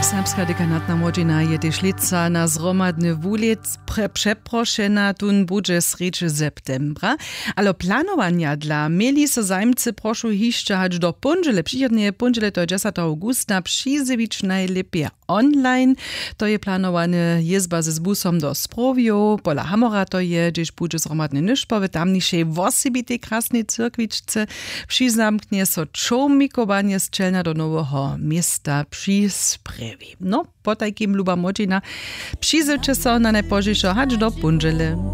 Serbska dekanatna młodzina je też lica na zromadny wulic przeproszena tun budże sreče septembra, ale planowania dla mieli se zajmcy proszu hiszcze hać do punżele, przychodnie punżele to 10 augusta przyzywić najlepiej online. To je planowane jezba ze zbusom do Sprovio, pola Hamora to je, gdzieś budże zromadny nyszpowy, tamniejszej wosibitej krasnej cyrkwiczce przyzamknie so czomikowanie z Czelna do nowego miasta przy Sprewi. No, po takim luba młodzina przyzyczy so na najpożejszo hać do punżele.